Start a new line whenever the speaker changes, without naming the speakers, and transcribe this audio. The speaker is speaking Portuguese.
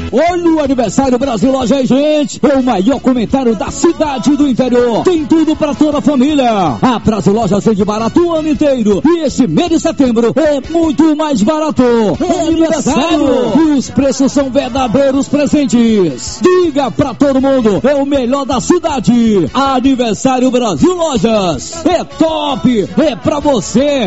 Olha o aniversário Brasil Loja aí, gente. É o maior comentário da cidade do interior. Tem tudo para toda a família. A Brasil Loja vende barato o ano inteiro. E esse mês de setembro é muito mais barato. É aniversário. E os preços são verdadeiros presentes. Diga pra todo mundo, é o melhor da cidade. Aniversário Brasil Lojas. É top. É pra você.